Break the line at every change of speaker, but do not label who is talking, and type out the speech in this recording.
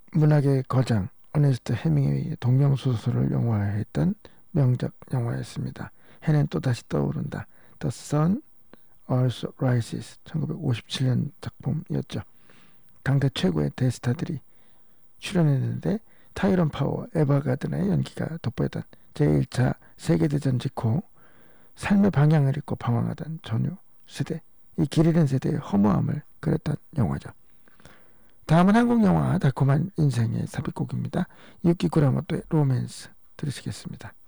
문학의 거장 어네스트 헤밍웨이의 동명소설을 영화화했던 명작 영화였습니다. 해는 또다시 떠오른다. The Sun Also Rises 1957년 작품이었죠. 당대 최고의 대스타들이 출연했는데 타이런 파워, 에바 가드너의 연기가 돋보였던 제1차 세계대전 직후 삶의 방향을 잃고 방황하던 전후 세대, 이 길 잃은 세대의 허무함을 그렸던 영화죠. 다음은 한국 영화 달콤한 인생의 삽입곡입니다. 유키 구라모토의 로맨스 들으시겠습니다.